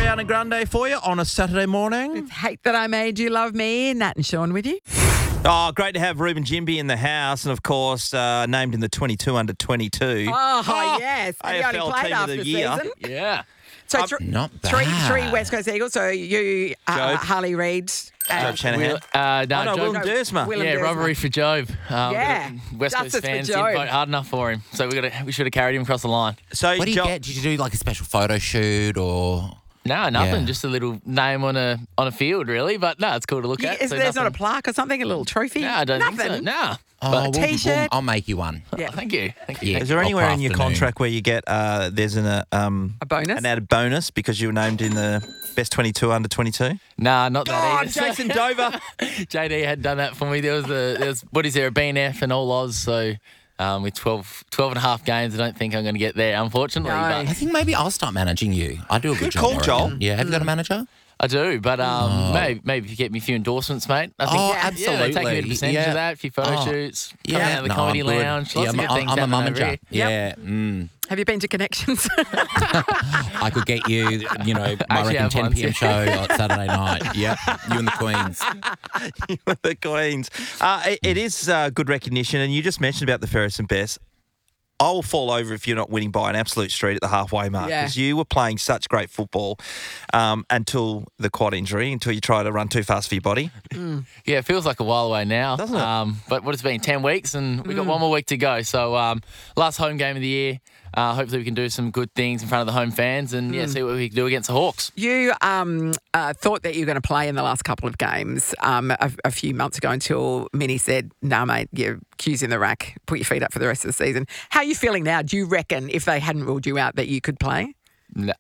Ariana Grande for you on a Saturday morning. Hate That I Made You Love Me. Nat and Sean with you. Oh, great to have Ruben Jimby in the house, and of course, named in the 22 under 22. Oh, yes. And he only AFL played Team of after the the Year. season. Yeah. So Not bad. three West Coast Eagles. So you, Job. Harley Reid. Job Shanahan. Job, Willem Dersma. Willem yeah, Dersma. robbery for Job. Yeah. West Justice Coast for fans Job. didn't vote hard enough for him, so we should have carried him across the line. So, What do you get? Did you do like a special photo shoot or? No, nothing. Yeah. Just a little name on a field, really. But no, it's cool to look at. So There's not a nothing. plaque or something, a little trophy? No, I don't Nothing. think so. No. Oh, T-shirt. I'll make you one. Yeah. Oh, thank you. Thank you. Yeah. Is there anywhere in your afternoon. contract where you get there's A bonus? an added bonus because you were named in the best 22 under 22? Nah, not that Oh, either. Jason Dover. JD had done that for me. There was what is there, a BNF and All Oz, so with 12 and a half games, I don't think I'm going to get there, unfortunately. No. I But think maybe I'll start managing you. I do a good Good job. call, I reckon. Joel. Yeah, have you got a manager? I do, but maybe if you get me a few endorsements, mate. I think, Oh, Yeah, they take a bit of absolutely. percentage Yeah. of that, a few photo Oh. shoots, coming out of the No, comedy I'm good. lounge, Yeah, lots of good things I'm a happening over mummager. here. Yeah. Have you been to Connections? I could get you, my Actually, reckon have 10 one, p.m. too. show on Saturday night. Yep, you and the Queens. The Queens. It is good recognition, and you just mentioned about the Ferris and Bess. I will fall over if you're not winning by an absolute street at the halfway mark Yeah. because you were playing such great football until the quad injury, until you try to run too fast for your body. Yeah, it feels like a while away now. Doesn't it? But what it's been, 10 weeks, and we've got one more week to go. So last home game of the year. Hopefully we can do some good things in front of the home fans and see what we can do against the Hawks. You thought that you were going to play in the last couple of games a few months ago until Minnie said, "Nah, mate, your cue's in the rack. Put your feet up for the rest of the season." How are you feeling now? Do you reckon if they hadn't ruled you out that you could play? No.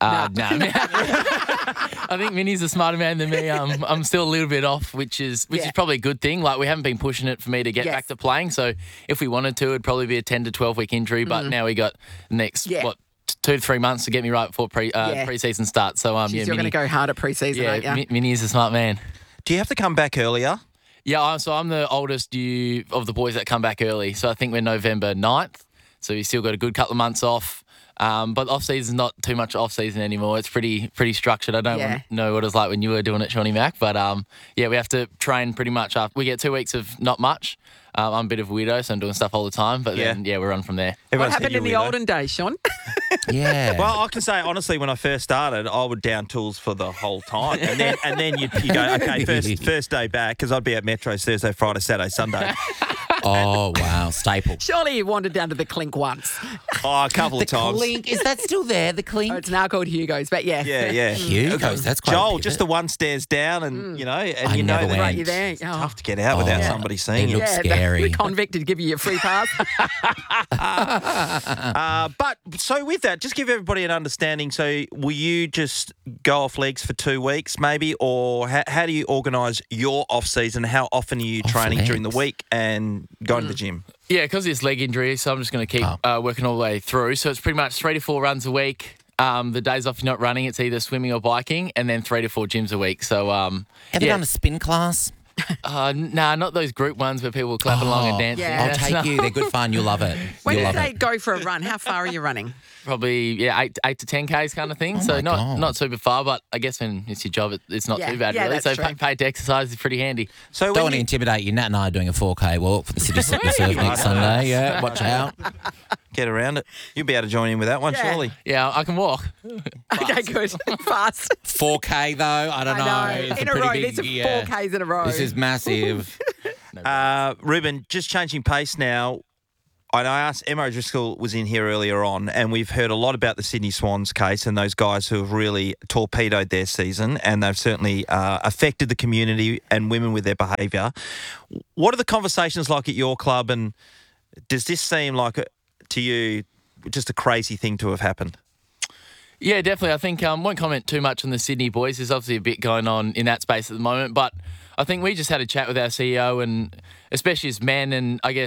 I think Minnie's a smarter man than me. I'm still a little bit off, which is probably a good thing. Like, we haven't been pushing it for me to get Yes. back to playing. So if we wanted to, it'd probably be a 10 to 12 week injury. But now we got the next 2 to 3 months to get me right before pre-season starts. So Jeez, you're going to go hard at pre-season, aren't you? Minnie is a smart man. Do you have to come back earlier? Yeah, so I'm the oldest of the boys that come back early. So I think we're November 9th. So we still got a good couple of months off. But off-season's not too much off-season anymore. It's pretty structured. I don't know what it's like when you were doing it, Shawnee Mac. But, we have to train pretty much after. We get 2 weeks of not much. I'm a bit of a weirdo, so I'm doing stuff all the time. But then, we're on from there. What Everyone said happened you in were the weirdo. olden days, Sean? Yeah. Well, I can say honestly, when I first started, I would down tools for the whole time, and then you go, okay, first day back because I'd be at Metros Thursday, Friday, Saturday, Sunday. Oh, wow. Staple. Surely you wandered down to the Clink once. Oh, a couple The of times. Clink. Is that still there, the Clink? Oh, it's now called Hugo's, but yeah. Yeah. Hugo's, that's quite Joel, a just pivot. the one stairs down, and I you know never that went. Right, you're there. it's tough to get out without somebody seeing It you. looks scary. The convict would give you a free pass. But so with that, just give everybody an understanding. So will you just go off legs for 2 weeks maybe, or how do you organise your off-season? How often are you training during the legs. week and going to the gym? Yeah, because it's leg injury, so I'm just going to keep working all the way through. So it's pretty much 3 to 4 runs a week. The days off you're not running, it's either swimming or biking, and then 3 to 4 gyms a week. So Have you done a spin class? nah, not those group ones where people clap along and dance. Yeah. I'll take you. They're good fun. You'll love it. When You'll you love say it. go for a run, how far are you running? Probably 8 to 10 Ks kind of thing. So my God. not super far, but I guess when it's your job, it's not Yeah. too bad Yeah, really. that's So true. paid to exercise is pretty handy. So Don't when want to you, intimidate you. Nat and I are doing a 4K walk for the City Reserve next Sunday. Yeah, watch out. get around it, you'll be able to join in with that one, Yeah. surely. Yeah, I can walk. Okay, good. Fast. 4K though, I don't know. I know. It's In a pretty row. big- These are yeah. 4Ks in a row. This is massive. Ruben, just changing pace now. I asked Emma O'Driscoll was in here earlier on, and we've heard a lot about the Sydney Swans case and those guys who have really torpedoed their season, and they've certainly affected the community and women with their behaviour. What are the conversations like at your club, and does this seem like, to you, just a crazy thing to have happened? Yeah, definitely. I think won't comment too much on the Sydney boys. There's obviously a bit going on in that space at the moment, but I think we just had a chat with our CEO and especially as men and I guess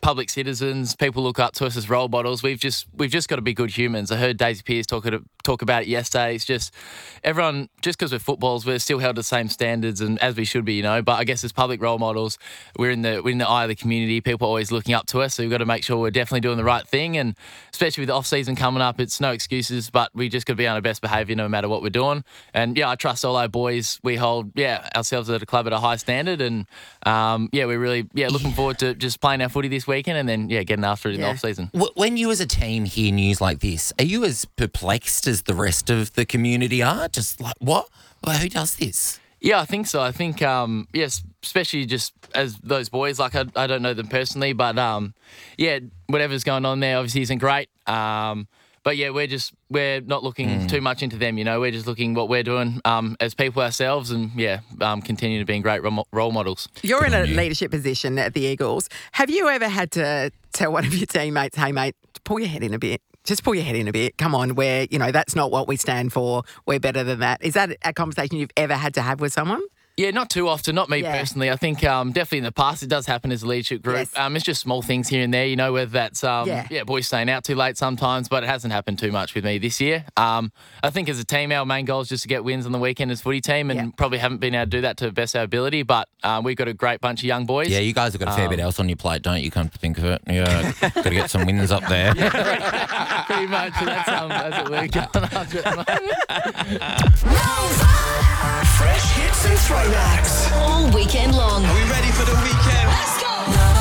public citizens. People look up to us as role models. We've just got to be good humans. I heard Daisy Pearce talk about it yesterday. It's just everyone, just because we're footballers, we're still held to the same standards and as we should be, But I guess as public role models, we're in the eye of the community. People are always looking up to us, so we've got to make sure we're definitely doing the right thing. And especially with the off season coming up, it's no excuses, but we just got to be on our best behaviour no matter what we're doing. And I trust all our boys. We hold ourselves at a club at a high standard, and we're really looking forward to just playing our footy this weekend and then getting after it in the off season. When you as a team hear news like this, are you as perplexed as the rest of the community are? Just like, what? Well, who does this? Yeah, I think so. I think, yes, especially just as those boys, like I don't know them personally, but whatever's going on there obviously isn't great. But we're not looking too much into them, We're just looking what we're doing as people ourselves and, continue to be great role models. You're in a leadership position at the Eagles. Have you ever had to tell one of your teammates, hey, mate, pull your head in a bit? Just pull your head in a bit. Come on, that's not what we stand for. We're better than that. Is that a conversation you've ever had to have with someone? Yeah, not too often, not me personally. I think definitely in the past it does happen as a leadership group. Yes. It's just small things here and there, whether that's boys staying out too late sometimes, but it hasn't happened too much with me this year. I think as a team, our main goal is just to get wins on the weekend as footy team, and probably haven't been able to do that to the best of our ability, but we've got a great bunch of young boys. Yeah, you guys have got a fair bit else on your plate, don't you, come to think of it? Yeah, got to get some wins up there. Pretty much. So that's what we're going after at the moment. Fresh hits and throwbacks all weekend long. Are we ready for the weekend? Let's go!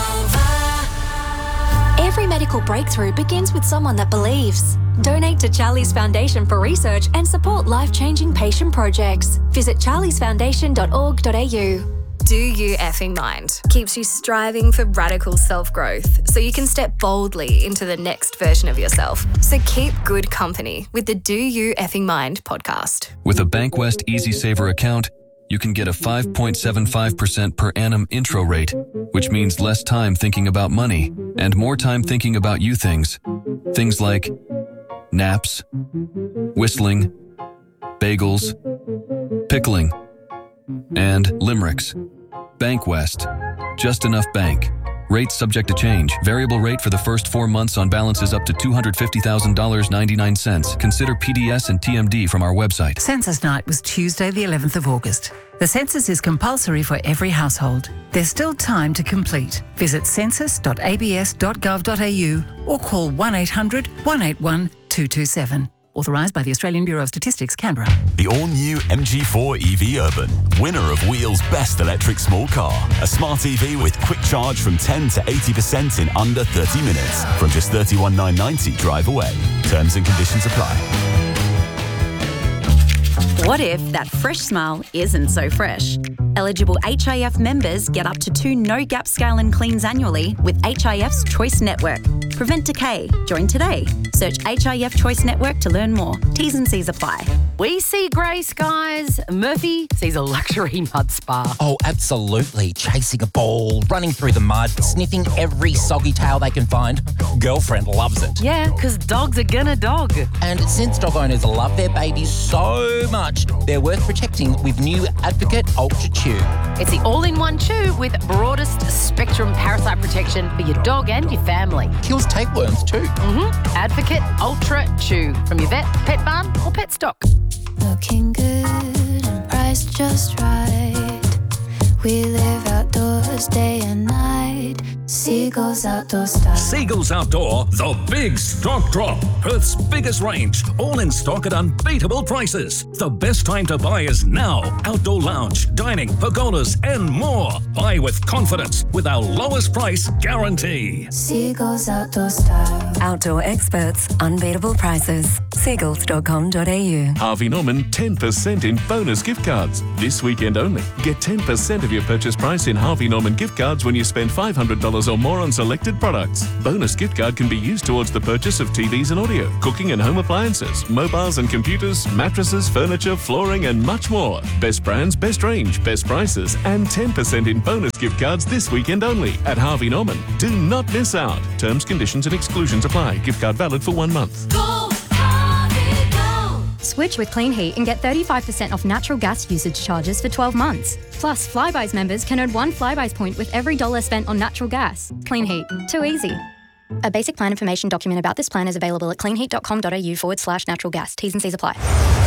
Every medical breakthrough begins with someone that believes. Donate to Charlie's Foundation for research and support life-changing patient projects. Visit charliesfoundation.org.au. Do You Effing Mind keeps you striving for radical self-growth so you can step boldly into the next version of yourself. So keep good company with the Do You Effing Mind podcast. With a Bankwest Easy Saver account, you can get a 5.75% per annum intro rate, which means less time thinking about money and more time thinking about you things. Things like naps, whistling, bagels, pickling, and limericks. Bankwest. Just enough bank. Rates subject to change. Variable rate for the first 4 months on balances up to $250,000.99. Consider PDS and TMD from our website. Census night was Tuesday, the 11th of August. The census is compulsory for every household. There's still time to complete. Visit census.abs.gov.au or call 1800 181 227. Authorised by the Australian Bureau of Statistics, Canberra. The all-new MG4 EV Urban, winner of Wheel's Best Electric Small Car. A smart EV with quick charge from 10 to 80% in under 30 minutes. From just $31,990 drive away. Terms and conditions apply. What if that fresh smile isn't so fresh? Eligible HIF members get up to 2 no-gap scale and cleans annually with HIF's Choice Network. Prevent decay. Join today. Search HIF Choice Network to learn more. T's and C's apply. We see grey skies. Murphy sees a luxury mud spa. Oh, absolutely. Chasing a ball, running through the mud, sniffing every soggy tail they can find. Girlfriend loves it. Yeah, because dogs are gonna dog. And since dog owners love their babies so much, they're worth protecting with new Advocate Ultra Chew. It's the all-in-one chew with broadest spectrum parasite protection for your dog and your family. Kills tapeworms too. Advocate Ultra Chew from your vet, pet barn or pet stock. Looking good and priced just right. We live outdoors day and night. Seagulls Outdoor Style. Seagulls Outdoor, the big stock drop. Perth's biggest range, all in stock at unbeatable prices. The best time to buy is now. Outdoor lounge, dining, pergolas, and more. Buy with confidence with our lowest price guarantee. Seagulls Outdoor Style. Outdoor experts, unbeatable prices. Seagulls.com.au. Harvey Norman 10% in bonus gift cards. This weekend only. Get 10% of your purchase price in Harvey Norman gift cards when you spend $500 or more on selected products. Bonus gift card can be used towards the purchase of TVs and audio, cooking and home appliances, mobiles and computers, mattresses, furniture, flooring, and much more. Best brands, best range, best prices, and 10% in bonus gift cards this weekend only at Harvey Norman. Do not miss out. Terms, conditions, and exclusions apply. Gift card valid for 1 month. Go, Harvey, go. Switch with Clean Heat and get 35% off natural gas usage charges for 12 months. Plus, Flybuys members can earn 1 Flybuys point with every $1 spent on natural gas. Clean Heat. Too easy. A basic plan information document about this plan is available at cleanheat.com.au/natural gas. T's and C's apply.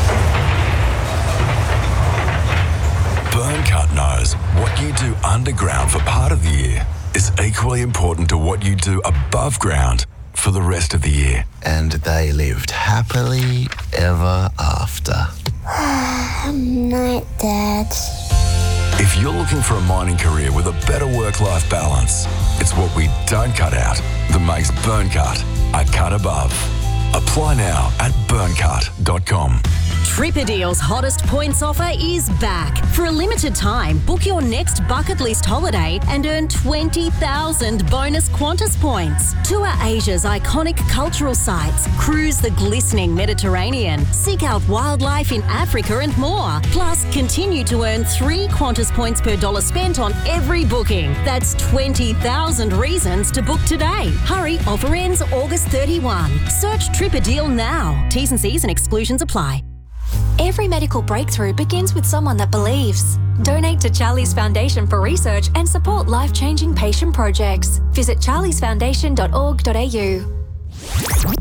Burncut knows what you do underground for part of the year is equally important to what you do above ground for the rest of the year. And they lived happily ever after. Night, Dad. If you're looking for a mining career with a better work-life balance, it's what we don't cut out that makes Burncut a cut above. Apply now at burncut.com. Tripadeal's hottest points offer is back. For a limited time, book your next bucket list holiday and earn 20,000 bonus Qantas points. Tour Asia's iconic cultural sites, cruise the glistening Mediterranean, seek out wildlife in Africa and more. Plus, continue to earn 3 Qantas points per dollar spent on every booking. That's 20,000 reasons to book today. Hurry, offer ends August 31. Search Tripadeal now. T's and C's and exclusions apply. Every medical breakthrough begins with someone that believes. Donate to Charlie's Foundation for research and support life-changing patient projects. Visit charliesfoundation.org.au.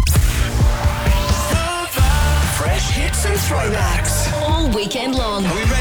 Fresh hits and throwbacks. All weekend long. Are we ready?